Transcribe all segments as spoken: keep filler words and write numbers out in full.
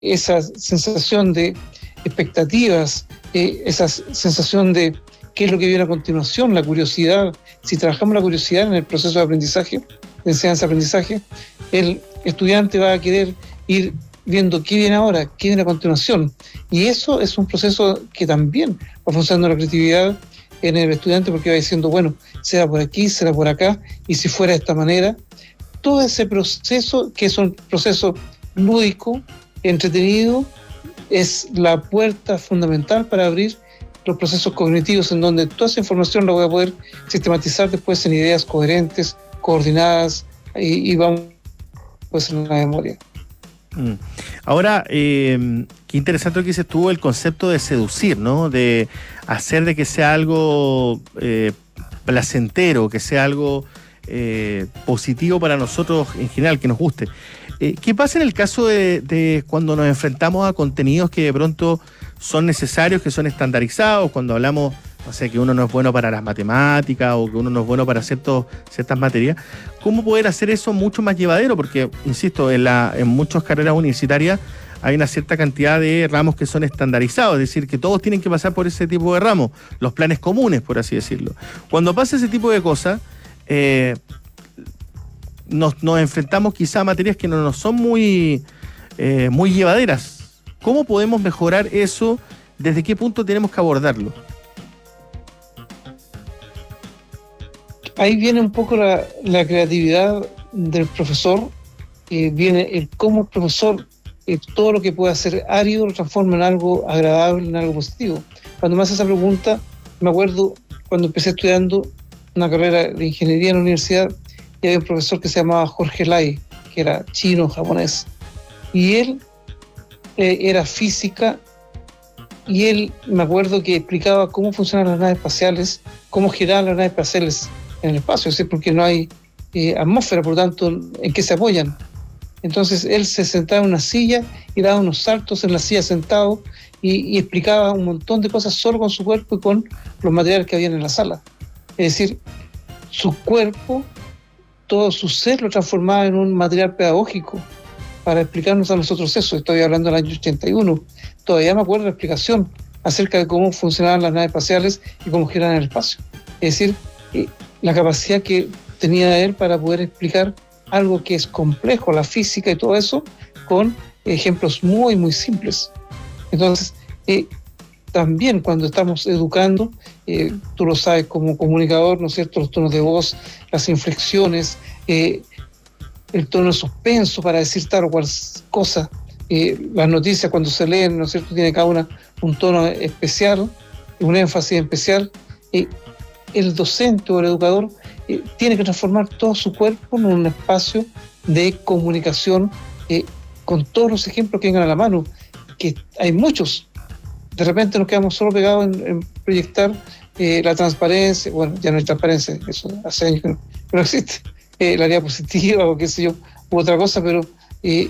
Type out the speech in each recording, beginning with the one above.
esa sensación de expectativas, eh, esa sensación de qué es lo que viene a continuación, la curiosidad. Si trabajamos la curiosidad en el proceso de aprendizaje, de enseñanza-aprendizaje, el estudiante va a querer ir viendo qué viene ahora, qué viene a continuación. Y eso es un proceso que también va funcionando la creatividad en el estudiante, porque va diciendo, bueno, será por aquí, será por acá, y si fuera de esta manera. Todo ese proceso, que es un proceso lúdico, entretenido, es la puerta fundamental para abrir los procesos cognitivos, en donde toda esa información la voy a poder sistematizar después en ideas coherentes, coordinadas, y, y vamos pues en la memoria. Mm. Ahora, eh, qué interesante lo que dices tú, el concepto de seducir, ¿no? De hacer de que sea algo eh, placentero, que sea algo eh, positivo para nosotros en general, que nos guste. Eh, ¿Qué pasa en el caso de, de cuando nos enfrentamos a contenidos que de pronto son necesarios, que son estandarizados, cuando hablamos, no sé, que uno no es bueno para las matemáticas o que uno no es bueno para ciertos, ciertas materias? ¿Cómo poder hacer eso mucho más llevadero? Porque, insisto, en, la, en muchas carreras universitarias hay una cierta cantidad de ramos que son estandarizados, es decir, que todos tienen que pasar por ese tipo de ramos, los planes comunes, por así decirlo. Cuando pasa ese tipo de cosas, eh, nos, nos enfrentamos quizá a materias que no nos son muy, eh, muy llevaderas. ¿Cómo podemos mejorar eso? ¿Desde qué punto tenemos que abordarlo? Ahí viene un poco la, la creatividad del profesor, eh, viene el cómo el profesor, eh, todo lo que puede hacer árido lo transforma en algo agradable, en algo positivo. Cuando me hace esa pregunta, me acuerdo cuando empecé estudiando una carrera de ingeniería en la universidad, y había un profesor que se llamaba Jorge Lai, que era chino, japonés, y él eh, era física, y él, me acuerdo que explicaba cómo funcionan las naves espaciales, cómo giran las naves espaciales en el espacio, es decir, porque no hay eh, atmósfera, por lo tanto, ¿en qué se apoyan? Entonces él se sentaba en una silla y daba unos saltos en la silla sentado y, y explicaba un montón de cosas solo con su cuerpo y con los materiales que habían en la sala. Es decir, su cuerpo, todo su ser lo transformaba en un material pedagógico para explicarnos a nosotros eso. Estoy hablando del año ochenta y uno. Todavía me acuerdo la explicación acerca de cómo funcionaban las naves espaciales y cómo giraban en el espacio. Es decir, eh, la capacidad que tenía él para poder explicar algo que es complejo, la física y todo eso, con ejemplos muy, muy simples. Entonces, eh, también cuando estamos educando, eh, tú lo sabes como comunicador, ¿no es cierto?, los tonos de voz, las inflexiones, eh, el tono de suspenso para decir tal o cual cosa, eh, las noticias cuando se leen, ¿no es cierto?, tiene cada una un tono especial, un énfasis especial. Eh, el docente o el educador eh, tiene que transformar todo su cuerpo en un espacio de comunicación eh, con todos los ejemplos que vengan a la mano, que hay muchos. De repente nos quedamos solo pegados en, en proyectar eh, la transparencia, bueno, ya no hay transparencia, eso hace años que no, que no existe, eh, la diapositiva o qué sé yo, u otra cosa, pero eh,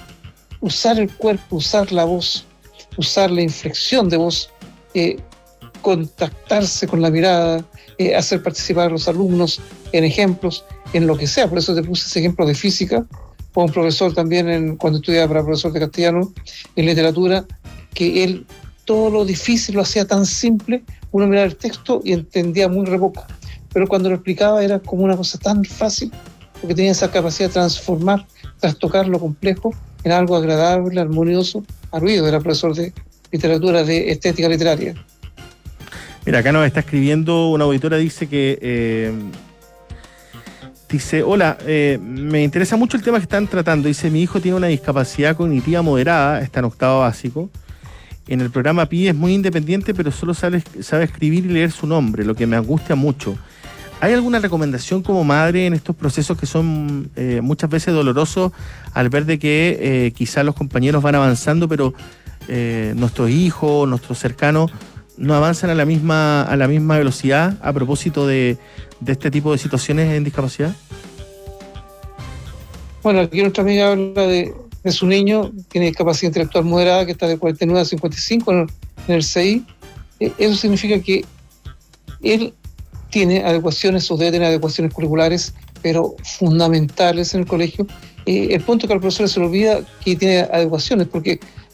usar el cuerpo, usar la voz, usar la inflexión de voz, eh, contactarse con la mirada, eh, hacer participar a los alumnos en ejemplos, en lo que sea. Por eso te puse ese ejemplo de física, o un profesor también, en, cuando estudiaba para profesor de castellano, en literatura, que él todo lo difícil lo hacía tan simple, uno miraba el texto y entendía muy re poco, pero cuando lo explicaba era como una cosa tan fácil, porque tenía esa capacidad de transformar, trastocar lo complejo en algo agradable, armonioso, arruido. Era profesor de literatura, de estética literaria. Mira, acá nos está escribiendo una auditora, dice que eh, dice, hola, eh, me interesa mucho el tema que están tratando. Dice, mi hijo tiene una discapacidad cognitiva moderada, está en octavo básico. En el programa P I es muy independiente, pero solo sabe, sabe escribir y leer su nombre, lo que me angustia mucho. ¿Hay alguna recomendación como madre en estos procesos que son eh, muchas veces dolorosos al ver de que eh, quizás los compañeros van avanzando, pero eh, nuestros hijos, nuestros cercanos, no avanzan a la misma, a la misma velocidad a propósito de, de este tipo de situaciones en discapacidad? Bueno, aquí nuestra amiga habla de, de su niño, tiene discapacidad intelectual moderada, que está de cuarenta y nueve a cincuenta y cinco en el, en el C I. Eh, eso significa que él tiene adecuaciones o debe tener adecuaciones curriculares, pero fundamentales en el colegio. Eh, el punto que al profesor se le olvida que tiene adecuaciones, porque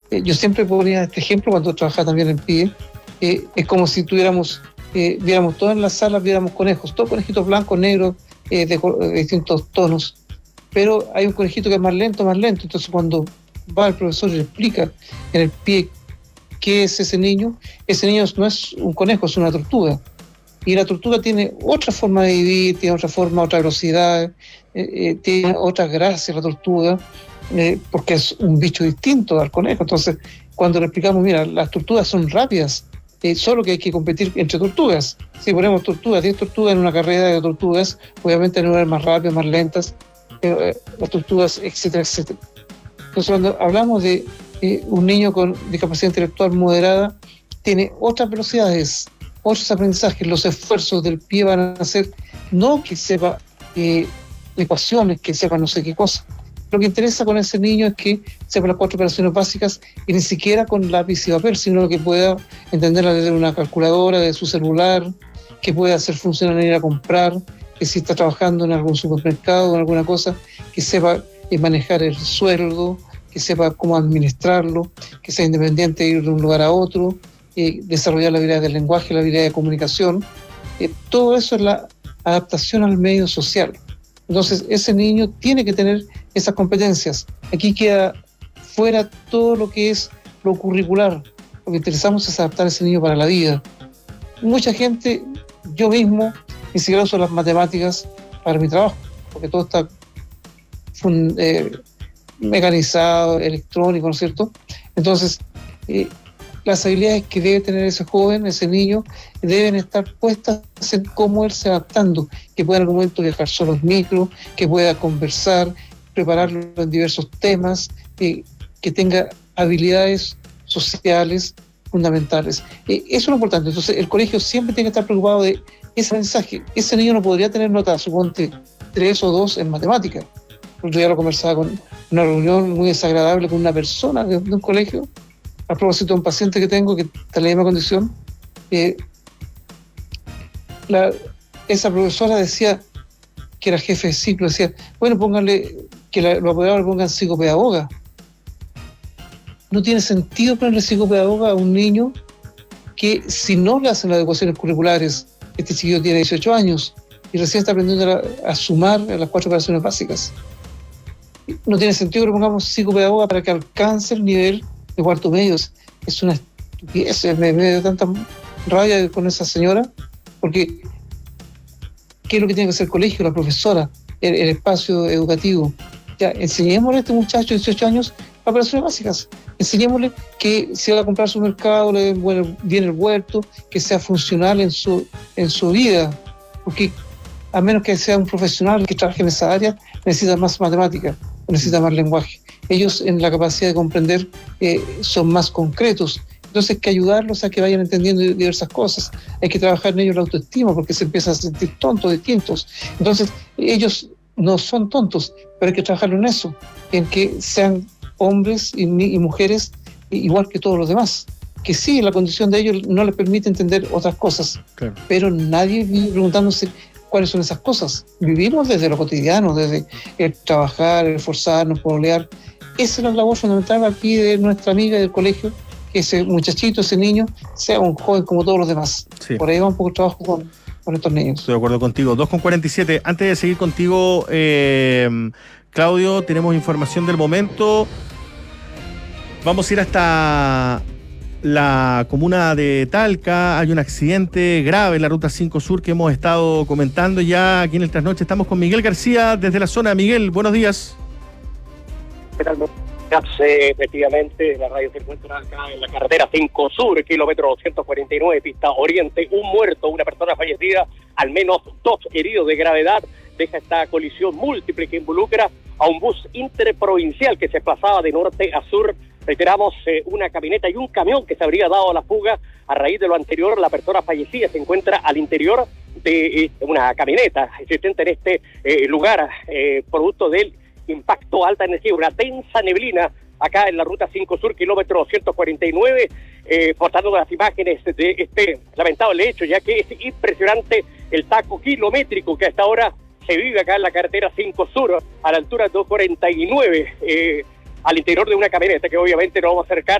Eh, yo siempre ponía este ejemplo cuando trabajaba también en P I E. Eh, es como si tuviéramos, eh, viéramos todas las salas, viéramos conejos, todos conejitos blancos, negros, eh, de, de distintos tonos. Pero hay un conejito que es más lento, más lento. Entonces cuando va el profesor y le explica en el pie qué es ese niño, ese niño no es un conejo, es una tortuga. Y la tortuga tiene otra forma de vivir, tiene otra forma, otra velocidad, eh, eh, tiene otra gracia la tortuga, eh, porque es un bicho distinto al conejo. Entonces, cuando le explicamos, mira, las tortugas son rápidas, eh, solo que hay que competir entre tortugas. Si ponemos tortugas, diez tortugas en una carrera de tortugas, obviamente no van más rápidas, más lentas, eh, las tortugas, etcétera, etcétera. Entonces, cuando hablamos de eh, un niño con discapacidad intelectual moderada, tiene otras velocidades, otros aprendizajes. Los esfuerzos del pie van a hacer, no que sepa eh, ecuaciones, que sepa no sé qué cosa. Lo que interesa con ese niño es que sepa las cuatro operaciones básicas, y ni siquiera con lápiz y papel, sino que pueda entenderla desde una calculadora, de su celular, que pueda hacer funcionar en ir a comprar, que si está trabajando en algún supermercado o en alguna cosa, que sepa eh, manejar el sueldo, que sepa cómo administrarlo, que sea independiente de ir de un lugar a otro, eh, desarrollar la habilidad del lenguaje, la habilidad de comunicación. Eh, todo eso es la adaptación al medio social. Entonces, ese niño tiene que tener esas competencias. Aquí queda fuera todo lo que es lo curricular. Lo que interesamos es adaptar a ese niño para la vida. Mucha gente, yo mismo, ni siquiera uso las matemáticas para mi trabajo, porque todo está eh, mecanizado, electrónico, ¿no es cierto? Entonces, eh, las habilidades que debe tener ese joven, ese niño, deben estar puestas en cómo él se va adaptando, que pueda en algún momento viajar solo en micro, que pueda conversar, prepararlo en diversos temas, eh, que tenga habilidades sociales fundamentales. Eh, eso es lo importante. Entonces, el colegio siempre tiene que estar preocupado de ese mensaje. Ese niño no podría tener nota, suponte, tres o dos en matemáticas. El otro día lo conversaba con una reunión muy desagradable con una persona de, de un colegio, a propósito de un paciente que tengo que está en la misma condición. Eh, la, esa profesora decía, que era jefe de ciclo, decía, bueno, pónganle, que la, los apoderadores pongan psicopedagoga. No tiene sentido ponerle psicopedagoga a un niño que, si no le hacen las adecuaciones curriculares, este chiquillo tiene dieciocho años y recién está aprendiendo a, a sumar a las cuatro operaciones básicas. No tiene sentido que le pongamos psicopedagoga para que alcance el nivel de cuarto medio. Es una estupidez, me, me da tanta rabia con esa señora, porque ¿qué es lo que tiene que hacer el colegio, la profesora, el, el espacio educativo? Ya, enseñémosle a este muchacho de dieciocho años operaciones básicas, enseñémosle que si va a comprar su mercado, le den bien el huerto, que sea funcional en su, en su vida, porque a menos que sea un profesional que trabaje en esa área, necesita más matemática, necesita más lenguaje. Ellos, en la capacidad de comprender, eh, son más concretos. Entonces hay que ayudarlos a que vayan entendiendo diversas cosas. Hay que trabajar en ellos la autoestima, porque se empiezan a sentir tontos, distintos. Entonces ellos no son tontos, pero hay que trabajar en eso, en que sean hombres y, y mujeres igual que todos los demás. Que sí, la condición de ellos no les permite entender otras cosas, claro, pero nadie vive preguntándose cuáles son esas cosas. Vivimos desde lo cotidiano, desde el trabajar, el esforzarnos, pololear. Esa es la labor fundamental aquí de nuestra amiga del colegio, que ese muchachito, ese niño, sea un joven como todos los demás. Sí. Por ahí va un poco el trabajo con, con estos niños. Estoy de acuerdo contigo. dos con cuarenta y siete. Antes de seguir contigo, eh, Claudio, tenemos información del momento. Vamos a ir hasta la comuna de Talca. Hay un accidente grave en la ruta cinco Sur que hemos estado comentando ya aquí en el Trasnoche. Estamos con Miguel García desde la zona. Miguel, buenos días. ¿Qué tal? Eh, efectivamente, la radio se encuentra acá en la carretera cinco Sur, kilómetro doscientos cuarenta y nueve, pista oriente. Un muerto, una persona fallecida, al menos dos heridos de gravedad. Deja esta colisión múltiple que involucra a un bus interprovincial que se desplazaba de norte a sur. Reiteramos, eh, una camioneta y un camión que se habría dado a la fuga. A raíz de lo anterior, la persona fallecida se encuentra al interior de eh, una camioneta existente en este eh, lugar, eh, producto del impacto, alta energía, una densa neblina acá en la ruta cinco Sur, kilómetro doscientos cuarenta y nueve, eh, portando las imágenes de este lamentable hecho, ya que es impresionante el taco kilométrico que hasta ahora se vive acá en la carretera cinco Sur, a la altura de doscientos cuarenta y nueve, eh, al interior de una camioneta que obviamente no vamos a acercar